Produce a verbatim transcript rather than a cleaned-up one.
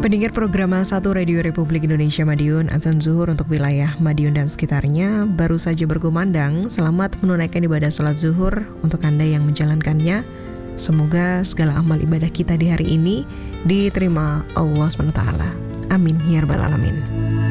Pendengar program satu Radio Republik Indonesia Madiun, azan zuhur untuk wilayah Madiun dan sekitarnya baru saja berkumandang. Selamat menunaikan ibadah salat zuhur untuk Anda yang menjalankannya. Semoga segala amal ibadah kita di hari ini diterima Allah subhanahu wa taala. Amin ya rabbal alamin.